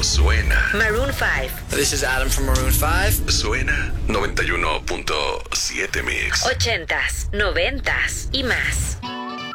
suena. Maroon 5. This is Adam from Maroon 5. Suena 91.7 Mix. 80s, 90s y más.